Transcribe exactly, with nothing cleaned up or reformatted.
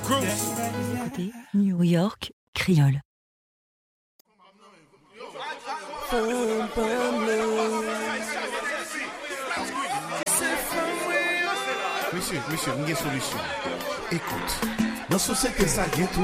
Écoutez, New York Créole. Monsieur, monsieur, il y a une solution. Écoute, dans la société, ça y est tout.